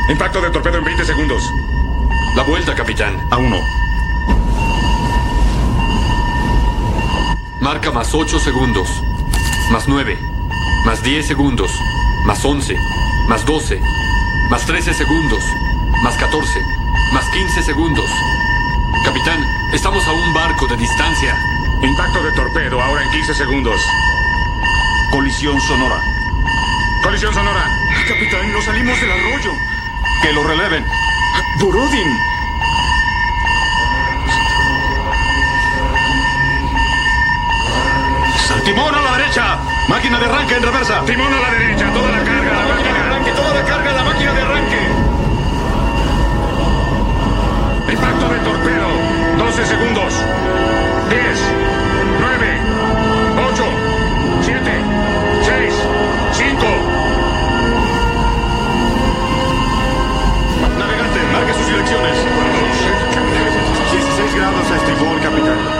Impacto de torpedo en 20 segundos. La vuelta, capitán. A 1. Marca más 8 segundos. Más 9. Más 10 segundos. Más 11. Más 12. Más 13 segundos. Más 14. Más 15 segundos. Capitán, estamos a un barco de distancia. Impacto de torpedo ahora en 15 segundos. Colisión sonora. Colisión sonora. Capitán, nos salimos del arroyo. Que lo releven. Borodin. ¡Timón a la derecha! ¡Máquina de arranque en reversa! Timón a la derecha, toda la carga, la máquina de arranque, toda la carga, la máquina de arranque. Impacto de torpedo, 12 segundos. 10, 9, 8, 7, 6, 5. Navegante, marque sus direcciones. 16 grados a estribor, capitán.